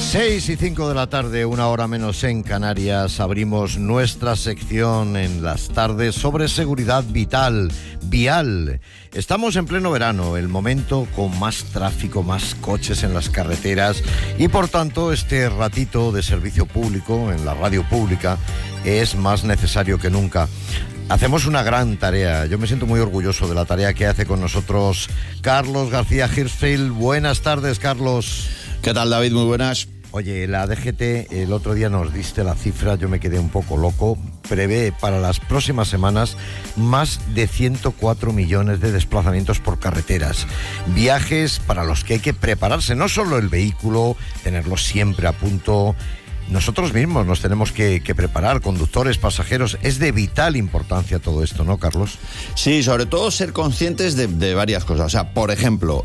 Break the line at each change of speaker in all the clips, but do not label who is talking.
6:05 de la tarde, una hora menos en Canarias, abrimos nuestra sección en las tardes sobre seguridad vial. Estamos en pleno verano, el momento con más tráfico, más coches en las carreteras y por tanto este ratito de servicio público en la radio pública es más necesario que nunca. Hacemos una gran tarea, yo me siento muy orgulloso de la tarea que hace con nosotros Carlos García Hirschfeld. Buenas tardes, Carlos.
¿Qué tal, David? Muy buenas.
Oye, la DGT, el otro día nos diste la cifra, yo me quedé un poco loco, prevé para las próximas semanas más de 104 millones de desplazamientos por carreteras. Viajes para los que hay que prepararse, no solo el vehículo, tenerlo siempre a punto. Nosotros mismos nos tenemos que preparar, conductores, pasajeros. Es de vital importancia todo esto, ¿no, Carlos?
Sí, sobre todo ser conscientes de varias cosas. O sea, por ejemplo,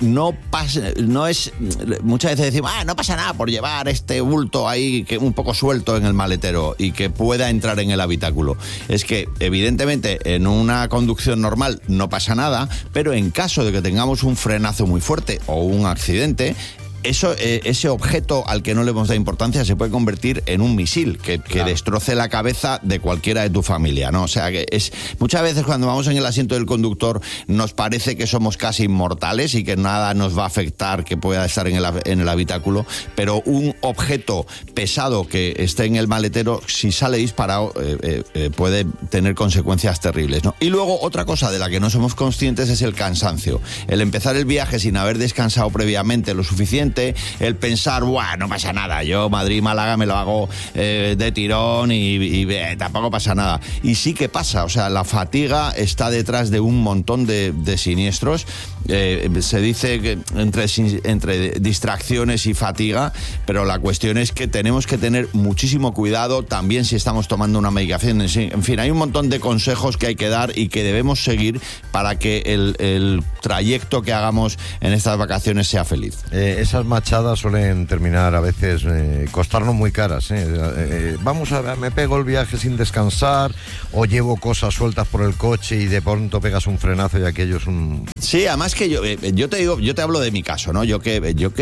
muchas veces decimos, no pasa nada por llevar este bulto ahí que un poco suelto en el maletero y que pueda entrar en el habitáculo. Es que, evidentemente, en una conducción normal no pasa nada, pero en caso de que tengamos un frenazo muy fuerte o un accidente, ese objeto al que no le hemos dado importancia se puede convertir en un misil que destroce la cabeza de cualquiera de tu familia, ¿no? O sea, que muchas veces cuando vamos en el asiento del conductor nos parece que somos casi inmortales y que nada nos va a afectar que pueda estar en el habitáculo, pero un objeto pesado que esté en el maletero, si sale disparado, puede tener consecuencias terribles, ¿no? Y luego otra cosa de la que no somos conscientes es el cansancio. El empezar el viaje sin haber descansado previamente lo suficiente, el pensar, no pasa nada, yo Madrid-Málaga me lo hago de tirón y tampoco pasa nada. Y sí que pasa, o sea, la fatiga está detrás de un montón de siniestros. Se dice que entre distracciones y fatiga, pero la cuestión es que tenemos que tener muchísimo cuidado también si estamos tomando una medicación. En fin, hay un montón de consejos que hay que dar y que debemos seguir para que el trayecto que hagamos en estas vacaciones sea feliz.
Esas machadas suelen terminar a veces costarnos muy caras. Vamos a ver, me pego el viaje sin descansar o llevo cosas sueltas por el coche y de pronto pegas un frenazo y aquello es un...
Sí, además que yo te hablo de mi caso, ¿no? Yo que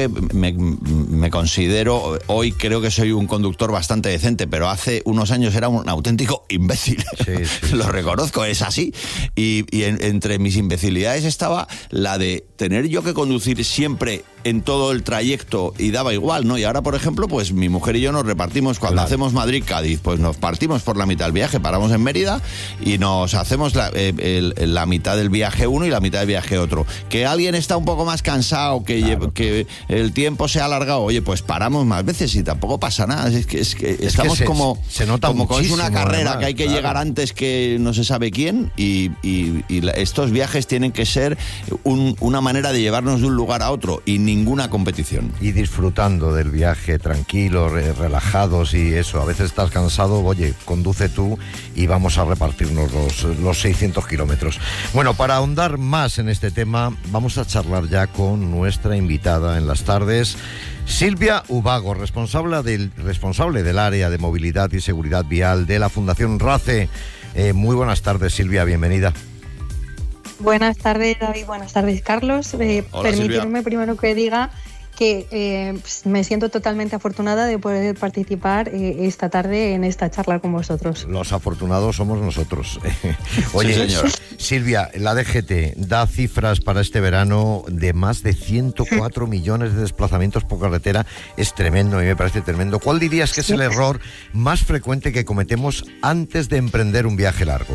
me considero, hoy creo que soy un conductor bastante decente, pero hace unos años era un auténtico imbécil. Sí. Lo reconozco, es así. Y entre mis imbecilidades estaba la de tener yo que conducir siempre en todo el trayecto y daba igual, ¿no? Y ahora, por ejemplo, pues mi mujer y yo nos repartimos cuando hacemos Madrid-Cádiz, pues nos partimos por la mitad del viaje, paramos en Mérida y nos hacemos la mitad del viaje uno y la mitad del viaje otro. Que alguien está un poco más cansado, que el tiempo se ha alargado, oye, pues paramos más veces y tampoco pasa nada. Es que estamos
se nota
como
muchísimo,
es una carrera, además, que hay que llegar antes que no se sabe quién y estos viajes tienen que ser una manera de llevarnos de un lugar a otro y ninguna competición.
Y disfrutando del viaje, tranquilos, relajados y eso. A veces estás cansado, oye, conduce tú y vamos a repartirnos los 600 kilómetros. Bueno, para ahondar más en este tema, vamos a charlar ya con nuestra invitada en las tardes, Silvia Ubago, responsable del área de movilidad y seguridad vial de la Fundación RACE. Muy buenas tardes, Silvia, bienvenida.
Buenas tardes, David. Buenas tardes, Carlos. Permitirme primero que diga que me siento totalmente afortunada de poder participar esta tarde en esta charla con vosotros.
Los afortunados somos nosotros. Oye,
sí, señor.
Silvia, la DGT da cifras para este verano de más de 104 millones de desplazamientos por carretera. Es tremendo, a mí me parece tremendo. ¿Cuál dirías que es el error más frecuente que cometemos antes de emprender un viaje largo?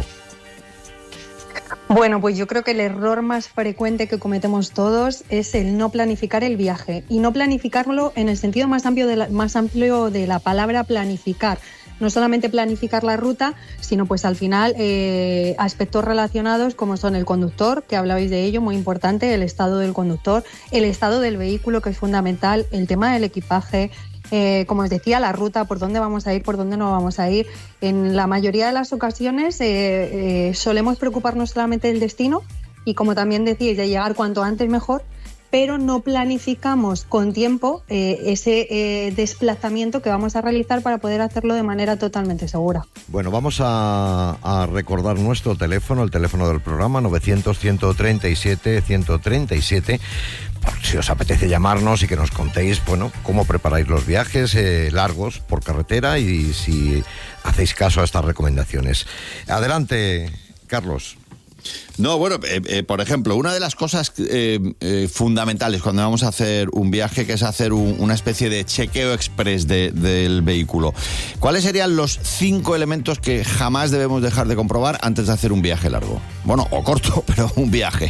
Bueno, pues yo creo que el error más frecuente que cometemos todos es el no planificar el viaje y no planificarlo en el sentido más amplio de la palabra planificar. No solamente planificar la ruta, sino pues al final aspectos relacionados como son el conductor, que hablabais de ello, muy importante, el estado del conductor, el estado del vehículo, que es fundamental, el tema del equipaje, como os decía, la ruta, por dónde vamos a ir, por dónde no vamos a ir. En la mayoría de las ocasiones solemos preocuparnos solamente del destino y, como también decís, de llegar cuanto antes mejor, pero no planificamos con tiempo ese desplazamiento que vamos a realizar para poder hacerlo de manera totalmente segura.
Bueno, vamos a recordar nuestro teléfono, el teléfono del programa, 900-137-137, si os apetece llamarnos y que nos contéis, bueno, cómo preparáis los viajes largos por carretera y si hacéis caso a estas recomendaciones. Adelante, Carlos.
No, bueno, por ejemplo, una de las cosas fundamentales cuando vamos a hacer un viaje, que es hacer una especie de chequeo express del vehículo. ¿Cuáles serían los 5 elementos que jamás debemos dejar de comprobar antes de hacer un viaje largo? Bueno, o corto, pero un viaje.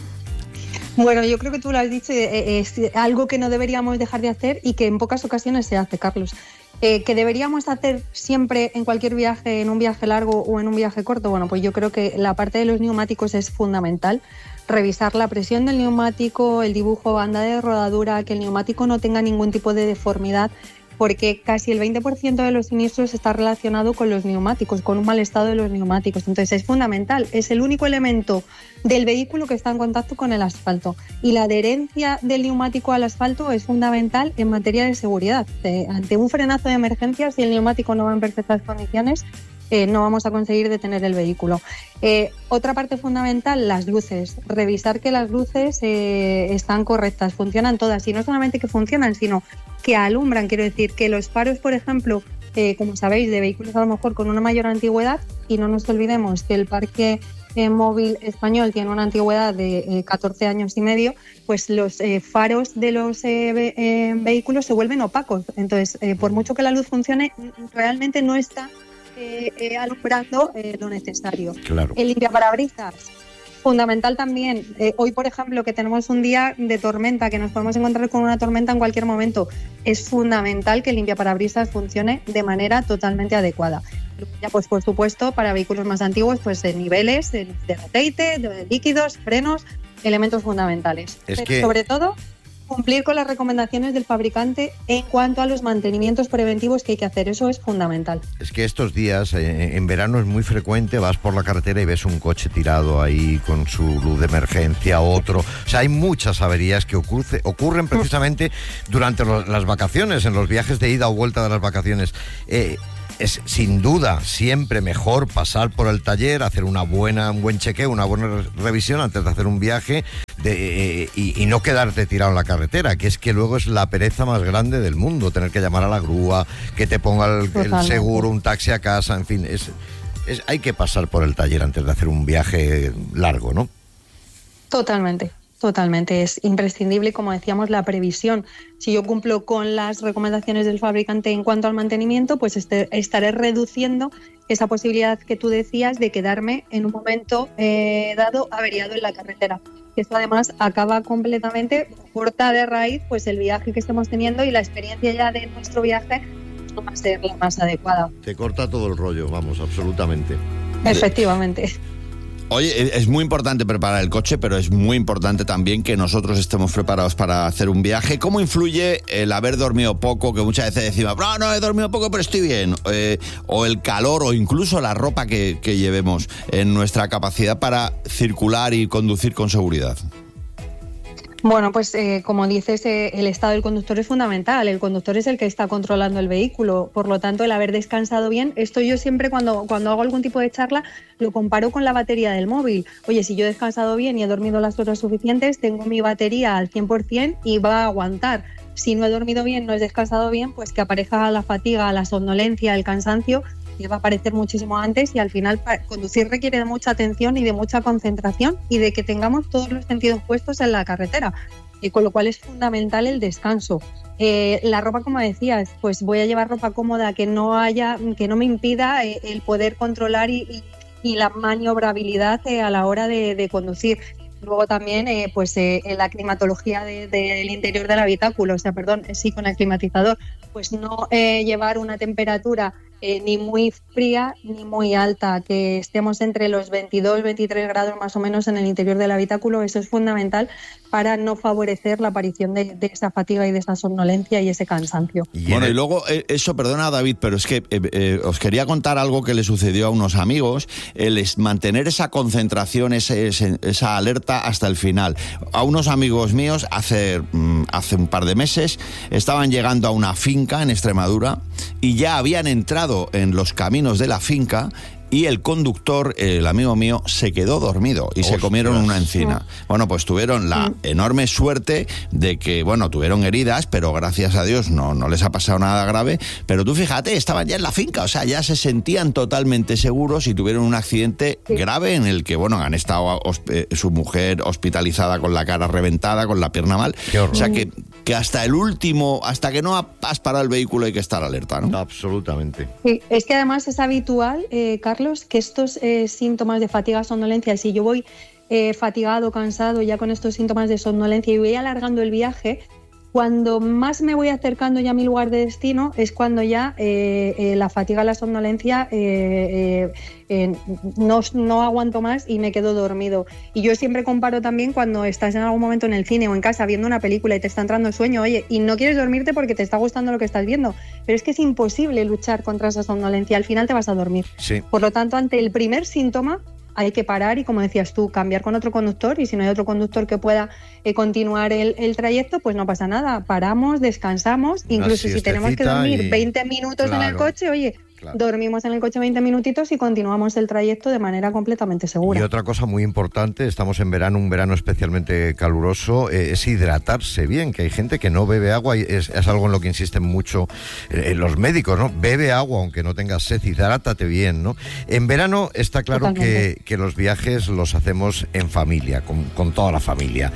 Bueno, yo creo que tú lo has dicho, es algo que no deberíamos dejar de hacer y que en pocas ocasiones se hace, Carlos. ¿Que deberíamos hacer siempre en cualquier viaje, en un viaje largo o en un viaje corto? Bueno, pues yo creo que la parte de los neumáticos es fundamental. Revisar la presión del neumático, el dibujo, banda de rodadura, que el neumático no tenga ningún tipo de deformidad, porque casi el 20% de los siniestros está relacionado con los neumáticos, con un mal estado de los neumáticos. Entonces es fundamental, es el único elemento del vehículo que está en contacto con el asfalto. Y la adherencia del neumático al asfalto es fundamental en materia de seguridad. Ante un frenazo de emergencia, si el neumático no va en perfectas condiciones, no vamos a conseguir detener el vehículo. Otra parte fundamental, las luces. Revisar que las luces están correctas, funcionan todas. Y no solamente que funcionan, sino que alumbran. Quiero decir que los faros, por ejemplo, como sabéis, de vehículos a lo mejor con una mayor antigüedad, y no nos olvidemos que el parque móvil español tiene una antigüedad de 14 años y medio, pues los faros de los vehículos se vuelven opacos. Entonces, por mucho que la luz funcione, realmente no está alumbrando lo necesario.
Claro.
El limpiaparabrisas, fundamental también. Hoy, por ejemplo, que tenemos un día de tormenta, que nos podemos encontrar con una tormenta en cualquier momento, es fundamental que el limpiaparabrisas funcione de manera totalmente adecuada. Ya, pues por supuesto, para vehículos más antiguos, pues niveles de aceite, de líquidos, frenos, elementos fundamentales. Pero sobre todo, cumplir con las recomendaciones del fabricante en cuanto a los mantenimientos preventivos que hay que hacer. Eso es fundamental. Es
que estos días, en verano es muy frecuente, vas por la carretera y ves un coche tirado ahí con su luz de emergencia, otro. O sea, hay muchas averías que ocurren precisamente durante las vacaciones, en los viajes de ida o vuelta de las vacaciones. Es sin duda siempre mejor pasar por el taller, hacer un buen chequeo, una buena revisión antes de hacer un viaje y no quedarte tirado en la carretera, que es que luego es la pereza más grande del mundo, tener que llamar a la grúa, que te ponga el seguro, un taxi a casa, en fin, hay que pasar por el taller antes de hacer un viaje largo, ¿no?
Totalmente. Totalmente, es imprescindible, como decíamos, la previsión. Si yo cumplo con las recomendaciones del fabricante en cuanto al mantenimiento, pues estaré reduciendo esa posibilidad que tú decías de quedarme en un momento dado averiado en la carretera. Esto además acaba completamente, corta de raíz, pues el viaje que estemos teniendo y la experiencia ya de nuestro viaje no va a ser la más adecuada.
Te corta todo el rollo, vamos, absolutamente.
Efectivamente.
Oye, es muy importante preparar el coche, pero es muy importante también que nosotros estemos preparados para hacer un viaje. ¿Cómo influye el haber dormido poco, que muchas veces decimos, no he dormido poco, pero estoy bien? O el calor, o incluso la ropa que llevemos en nuestra capacidad para circular y conducir con seguridad.
Bueno, pues como dices, el estado del conductor es fundamental. El conductor es el que está controlando el vehículo. Por lo tanto, el haber descansado bien, esto yo siempre cuando hago algún tipo de charla lo comparo con la batería del móvil. Oye, si yo he descansado bien y he dormido las horas suficientes, tengo mi batería al 100% y va a aguantar. Si no he dormido bien, no he descansado bien, pues que aparezca la fatiga, la somnolencia, el cansancio, que va a aparecer muchísimo antes, y al final conducir requiere de mucha atención y de mucha concentración y de que tengamos todos los sentidos puestos en la carretera, y con lo cual es fundamental el descanso. La ropa, como decías, pues voy a llevar ropa cómoda, que no me impida el poder controlar y la maniobrabilidad a la hora de conducir. Luego también la climatología del interior del habitáculo, con el climatizador, pues no llevar una temperatura ni muy fría ni muy alta, que estemos entre los 22, 23 grados más o menos en el interior del habitáculo. Eso es fundamental para no favorecer la aparición de esa fatiga y de esa somnolencia y ese cansancio.
Bueno, y luego eso, perdona David, pero es que os quería contar algo que le sucedió a unos amigos, el mantener esa concentración, esa alerta hasta el final. A unos amigos míos hace un par de meses estaban llegando a una finca en Extremadura y ya habían entrado en los caminos de la finca y el conductor, el amigo mío, se quedó dormido y se comieron una encina. Bueno, pues tuvieron la enorme suerte de que, bueno, tuvieron heridas, pero gracias a Dios no les ha pasado nada grave. Pero tú fíjate, estaban ya en la finca, o sea, ya se sentían totalmente seguros y tuvieron un accidente grave en el que, bueno, han estado su mujer hospitalizada con la cara reventada, con la pierna mal. O sea, que hasta el último, hasta que no has parado el vehículo hay que estar alerta, ¿no?
Absolutamente.
Sí, es que además es habitual, Carlos, que estos síntomas de fatiga, somnolencia, si yo voy fatigado, cansado, ya con estos síntomas de somnolencia y voy alargando el viaje, cuando más me voy acercando ya a mi lugar de destino es cuando ya la fatiga, la somnolencia, no aguanto más y me quedo dormido. Y yo siempre comparo también cuando estás en algún momento en el cine o en casa viendo una película y te está entrando sueño, oye, y no quieres dormirte porque te está gustando lo que estás viendo, pero es que es imposible luchar contra esa somnolencia, al final te vas a dormir.
Sí.
Por lo tanto, ante el primer síntoma hay que parar y, como decías tú, cambiar con otro conductor, y si no hay otro conductor que pueda continuar el trayecto, pues no pasa nada, paramos, descansamos, incluso si tenemos que dormir 20 minutos en el coche, oye, dormimos en el coche 20 minutitos y continuamos el trayecto de manera completamente segura.
Y otra cosa muy importante, estamos en verano, un verano especialmente caluroso, es hidratarse bien, que hay gente que no bebe agua, y es algo en lo que insisten mucho los médicos, ¿no? Bebe agua aunque no tengas sed, hidrátate bien, ¿no? En verano está claro que los viajes los hacemos en familia, con toda la familia.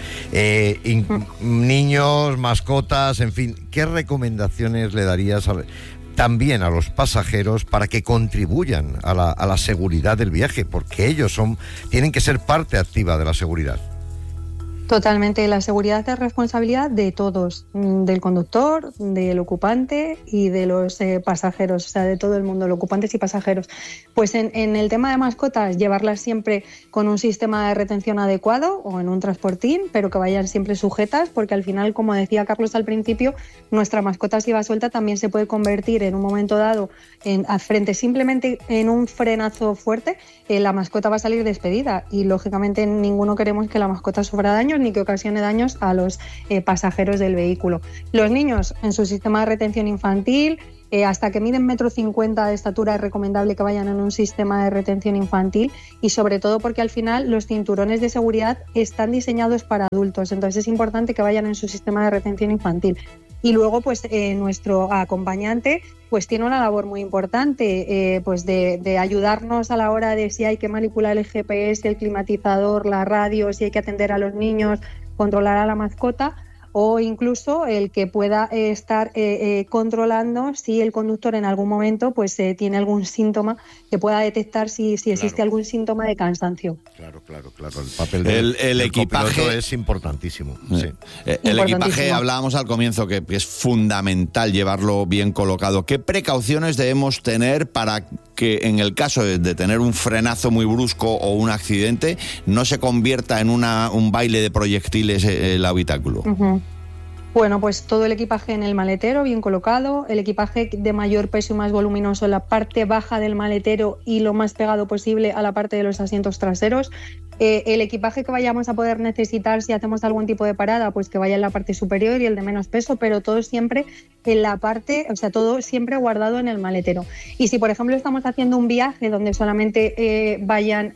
Niños, mascotas, en fin, ¿qué recomendaciones le darías también a los pasajeros para que contribuyan a la seguridad del viaje? Porque ellos tienen que ser parte activa de la seguridad.
Totalmente, la seguridad es responsabilidad de todos, del conductor, del ocupante y de los pasajeros, o sea, de todo el mundo, los ocupantes y pasajeros. Pues en el tema de mascotas, llevarlas siempre con un sistema de retención adecuado o en un transportín, pero que vayan siempre sujetas, porque al final, como decía Carlos al principio, nuestra mascota, si va suelta, también se puede convertir en un momento dado frente simplemente en un frenazo fuerte, la mascota va a salir despedida y lógicamente ninguno queremos que la mascota sufra daños ni que ocasione daños a los pasajeros del vehículo. Los niños en su sistema de retención infantil, hasta que miden 1,50 m de estatura es recomendable que vayan en un sistema de retención infantil, y sobre todo porque al final los cinturones de seguridad están diseñados para adultos, entonces es importante que vayan en su sistema de retención infantil. Y luego, pues nuestro acompañante pues tiene una labor muy importante, pues de ayudarnos a la hora de si hay que manipular el GPS, el climatizador, la radio, si hay que atender a los niños, controlar a la mascota, o incluso el que pueda estar controlando si el conductor en algún momento pues tiene algún síntoma, que pueda detectar si existe algún síntoma de cansancio.
Claro. El papel del equipaje es importantísimo. Sí.
El equipaje, hablábamos al comienzo que es fundamental llevarlo bien colocado. ¿Qué precauciones debemos tener para que en el caso de tener un frenazo muy brusco o un accidente no se convierta en un baile de proyectiles el habitáculo?
Uh-huh. Bueno, pues todo el equipaje en el maletero, bien colocado, el equipaje de mayor peso y más voluminoso en la parte baja del maletero y lo más pegado posible a la parte de los asientos traseros. El equipaje que vayamos a poder necesitar si hacemos algún tipo de parada, pues que vaya en la parte superior y el de menos peso, pero todo siempre en la parte, o sea, todo siempre guardado en el maletero. Y si, por ejemplo, estamos haciendo un viaje donde solamente vayan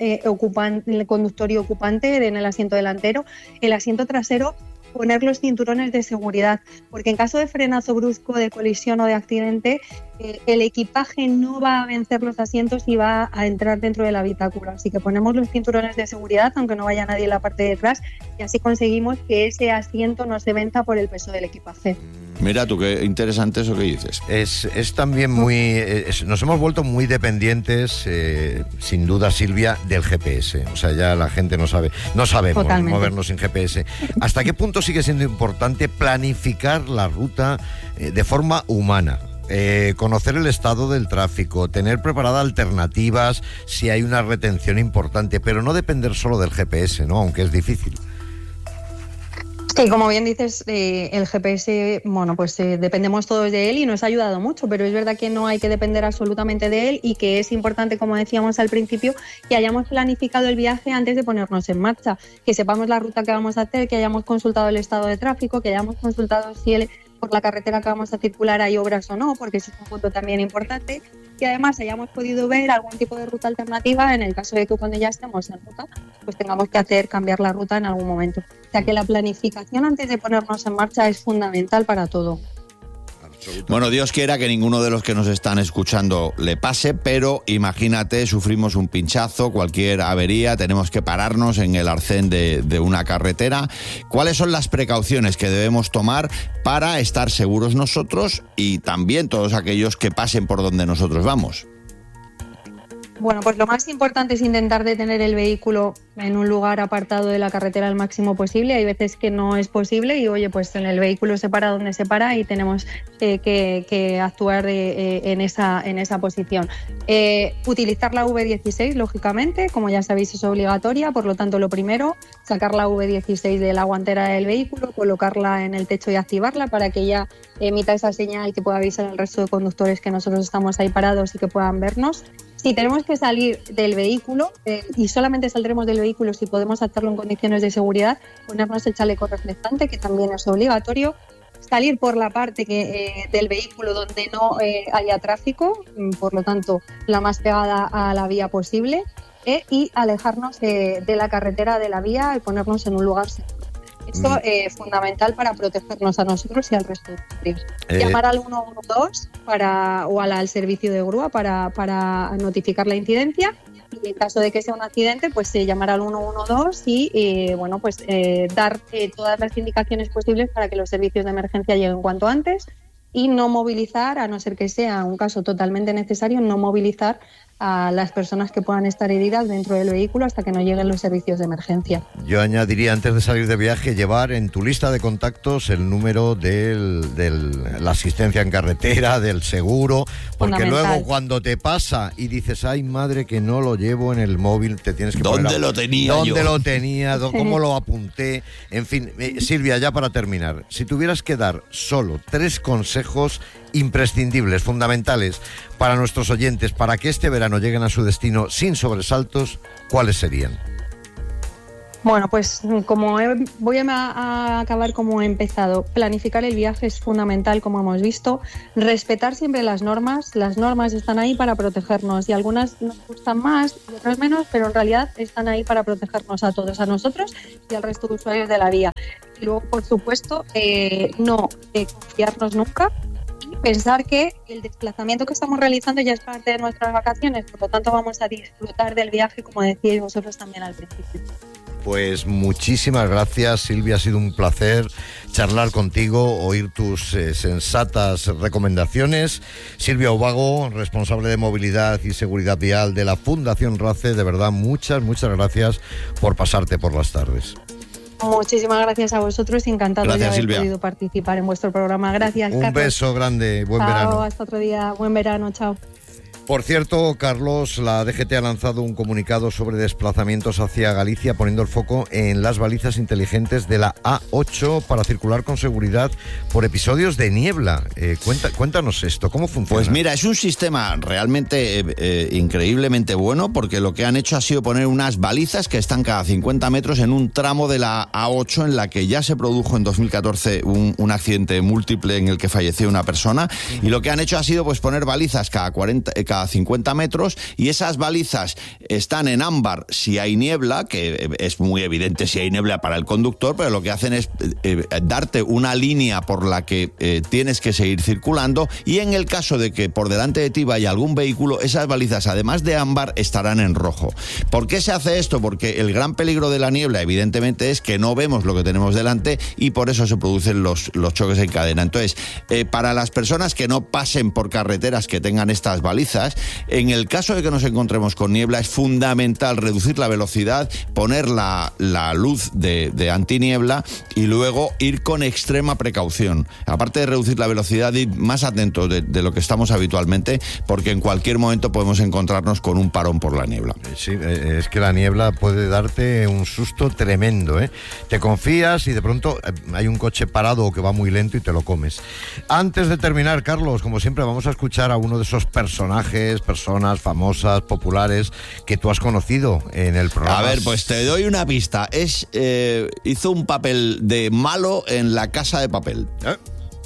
el conductor y ocupante en el asiento delantero, el asiento trasero, poner los cinturones de seguridad, porque en caso de frenazo brusco, de colisión o de accidente, el equipaje no va a vencer los asientos y va a entrar dentro del habitáculo. Así que ponemos los cinturones de seguridad, aunque no vaya nadie en la parte de detrás, y así conseguimos que ese asiento no se venza por el peso del equipaje.
Mira tú, qué interesante eso que dices.
Es también nos hemos vuelto muy dependientes, sin duda, Silvia, del GPS. O sea, ya la gente no sabemos movernos sin GPS. ¿Hasta qué punto sigue siendo importante planificar la ruta de forma humana? Conocer el estado del tráfico, tener preparadas alternativas si hay una retención importante, pero no depender solo del GPS, ¿no? Aunque es difícil.
Sí, como bien dices, el GPS, bueno, pues dependemos todos de él y nos ha ayudado mucho, pero es verdad que no hay que depender absolutamente de él y que es importante, como decíamos al principio, que hayamos planificado el viaje antes de ponernos en marcha, que sepamos la ruta que vamos a hacer, que hayamos consultado el estado de tráfico, que hayamos consultado si el por la carretera que vamos a circular hay obras o no, porque ese es un punto también importante. Y además hayamos podido ver algún tipo de ruta alternativa en el caso de que cuando ya estemos en ruta, pues tengamos que cambiar la ruta en algún momento. O sea que la planificación antes de ponernos en marcha es fundamental para todo.
Bueno, Dios quiera que ninguno de los que nos están escuchando le pase, pero imagínate, sufrimos un pinchazo, cualquier avería, tenemos que pararnos en el arcén de una carretera. ¿Cuáles son las precauciones que debemos tomar para estar seguros nosotros y también todos aquellos que pasen por donde nosotros vamos?
Bueno, pues lo más importante es intentar detener el vehículo en un lugar apartado de la carretera al máximo posible. Hay veces que no es posible y, oye, pues en el vehículo se para donde se para y tenemos que actuar en esa posición. Utilizar la V16, lógicamente, como ya sabéis, es obligatoria. Por lo tanto, lo primero, sacar la V16 de la guantera del vehículo, colocarla en el techo y activarla para que ya emita esa señal que pueda avisar al resto de conductores que nosotros estamos ahí parados y que puedan vernos. Si tenemos que salir del vehículo, y solamente saldremos del vehículo si podemos hacerlo en condiciones de seguridad, ponernos el chaleco reflectante, que también es obligatorio, salir por la parte del vehículo donde no haya tráfico, por lo tanto, la más pegada a la vía posible, y alejarnos de la carretera, de la vía, y ponernos en un lugar seguro. Esto es fundamental para protegernos a nosotros y al resto de usuarios. Llamar al 112 o al servicio de grúa para notificar la incidencia. Y en caso de que sea un accidente, pues llamar al 112 y dar todas las indicaciones posibles para que los servicios de emergencia lleguen cuanto antes y no movilizar, a no ser que sea un caso totalmente necesario, no movilizar a las personas que puedan estar heridas dentro del vehículo hasta que no lleguen los servicios de emergencia.
Yo añadiría, antes de salir de viaje, llevar en tu lista de contactos el número de la asistencia en carretera, del seguro, porque luego cuando te pasa y dices, ay madre que no lo llevo en el móvil, te tienes que poner...
¿Dónde lo tenía yo?
¿Dónde lo tenía? ¿Cómo lo apunté? En fin, Silvia, ya para terminar, si tuvieras que dar solo 3 consejos imprescindibles, fundamentales para nuestros oyentes, para que este verano lleguen a su destino sin sobresaltos, ¿cuáles serían?
Bueno, pues voy a acabar como he empezado. Planificar el viaje es fundamental, como hemos visto. Respetar siempre las normas. Las normas están ahí para protegernos y algunas nos gustan más y otras menos, pero en realidad están ahí para protegernos a todos, a nosotros y al resto de usuarios de la vía. Y luego, por supuesto, no confiarnos nunca. Pensar que el desplazamiento que estamos realizando ya es parte de nuestras vacaciones, por lo tanto vamos a disfrutar del viaje, como decíais vosotros también al principio.
Pues muchísimas gracias, Silvia, ha sido un placer charlar contigo, oír tus sensatas recomendaciones. Silvia Ubago, responsable de movilidad y seguridad vial de la Fundación RACE, de verdad muchas gracias por pasarte por las tardes.
Muchísimas gracias a vosotros y encantado de haber podido participar en vuestro programa. Gracias, Carlos.
Un beso grande, buen verano.
Hasta otro día, buen verano, chao.
Por cierto, Carlos, la DGT ha lanzado un comunicado sobre desplazamientos hacia Galicia, poniendo el foco en las balizas inteligentes de la A8 para circular con seguridad por episodios de niebla. Cuéntanos esto, ¿cómo funciona?
Pues mira, es un sistema realmente increíblemente bueno, porque lo que han hecho ha sido poner unas balizas que están cada 50 metros en un tramo de la A8 en la que ya se produjo en 2014 un accidente múltiple en el que falleció una persona, y lo que han hecho ha sido pues poner balizas cada 50 metros, y esas balizas están en ámbar si hay niebla, que es muy evidente si hay niebla para el conductor, pero lo que hacen es darte una línea por la que tienes que seguir circulando, y en el caso de que por delante de ti vaya algún vehículo, esas balizas, además de ámbar, estarán en rojo. ¿Por qué se hace esto? Porque el gran peligro de la niebla, evidentemente, es que no vemos lo que tenemos delante, y por eso se producen los choques en cadena. Entonces, para las personas que no pasen por carreteras que tengan estas balizas, en el caso de que nos encontremos con niebla, es fundamental reducir la velocidad, poner la luz de antiniebla y luego ir con extrema precaución. Aparte de reducir la velocidad, ir más atentos de lo que estamos habitualmente, porque en cualquier momento podemos encontrarnos con un parón por la niebla.
Sí, es que la niebla puede darte un susto tremendo, ¿eh? Te confías y de pronto hay un coche parado o que va muy lento y te lo comes. Antes de terminar, Carlos, como siempre, vamos a escuchar a uno de esos personajes, personas famosas, populares, que tú has conocido en el programa.
A ver, pues te doy una pista. Hizo un papel de malo en La Casa de Papel.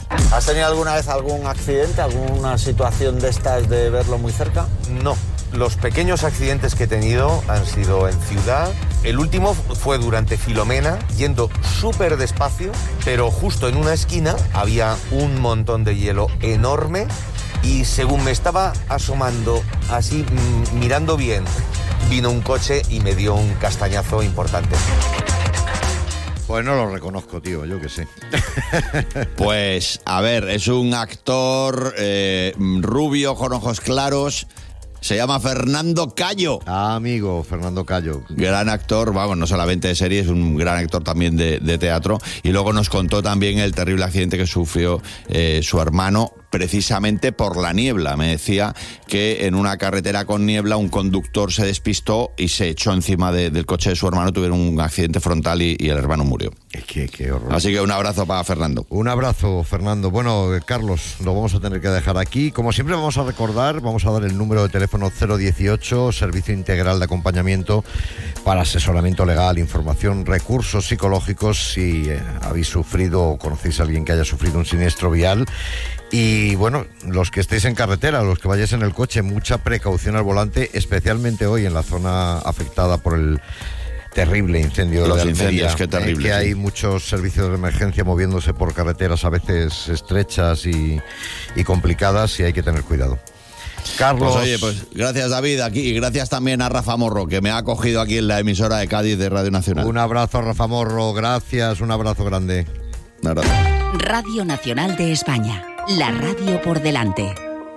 ¿Has tenido alguna vez algún accidente, alguna situación de estas de verlo muy cerca?
No. Los pequeños accidentes que he tenido han sido en ciudad. El último fue durante Filomena, yendo súper despacio, pero justo en una esquina había un montón de hielo enorme y según me estaba asomando, así mirando bien, vino un coche y me dio un castañazo importante.
Pues no lo reconozco, tío, yo qué sé.
Pues, a ver, es un actor rubio con ojos claros. Se llama Fernando Callo.
Ah, amigo, Fernando Callo.
Gran actor, vamos, no solamente de series, un gran actor también de teatro. Y luego nos contó también el terrible accidente que sufrió su hermano, precisamente por la niebla. Me decía que en una carretera con niebla un conductor se despistó y se echó encima del coche de su hermano, tuvieron un accidente frontal y el hermano murió.
Qué horror.
Así que un abrazo para Fernando.
Un abrazo, Fernando. Bueno, Carlos, lo vamos a tener que dejar aquí. Como siempre vamos a recordar, vamos a dar el número de teléfono 018, Servicio Integral de Acompañamiento para asesoramiento legal, información, recursos psicológicos si habéis sufrido o conocéis a alguien que haya sufrido un siniestro vial. Y bueno, los que estéis en carretera, los que vayáis en el coche, mucha precaución al volante, especialmente hoy en la zona afectada por el terrible incendio de
Los
Almería,
incendios, qué terrible,
que
sí.
hay muchos servicios de emergencia moviéndose por carreteras a veces estrechas y complicadas y hay que tener cuidado. Carlos.
Pues oye, pues gracias David aquí y gracias también a Rafa Morro que me ha acogido aquí en la emisora de Cádiz de Radio Nacional.
Un abrazo a Rafa Morro, gracias, un abrazo grande.
Un abrazo.
Radio Nacional de España, la radio por delante.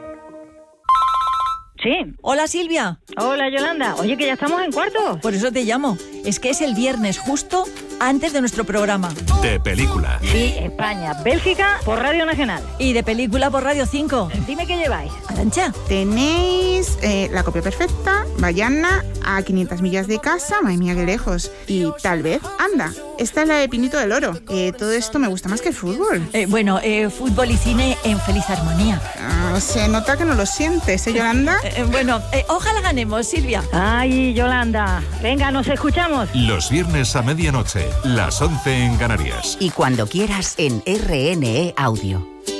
Sí.
Hola, Silvia.
Hola, Yolanda. Oye, que ya estamos en cuartos.
Por eso te llamo. Es que es el viernes justo antes de nuestro programa.
De película.
Sí, España, Bélgica, por Radio Nacional.
Y de película por Radio 5.
Dime qué lleváis.
Arancha.
Tenéis La copia perfecta, Bayana, A 500 millas de casa, madre mía, qué lejos. Y tal vez, anda, esta es la de Pinito del Oro. Todo esto me gusta más que el fútbol.
Fútbol y cine en feliz armonía.
Se nota que no lo sientes, ¿eh, Yolanda?
Ojalá ganemos, Silvia.
Ay, Yolanda. Venga, nos escuchamos.
Los viernes a medianoche, las 11 en Canarias.
Y cuando quieras en RNE Audio.